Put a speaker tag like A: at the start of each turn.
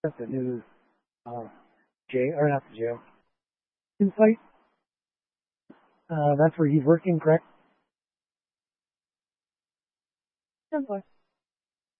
A: at the new jail, or not the jail, Insight. That's where he's working, correct?
B: Sounds like